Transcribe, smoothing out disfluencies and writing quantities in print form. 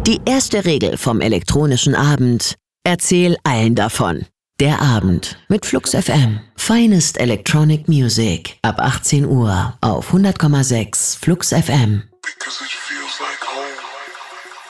Die erste Regel vom elektronischen Abend: Erzähl allen davon. Der Abend mit Flux FM. Finest Electronic Music. Ab 18 Uhr auf 100,6 Flux FM.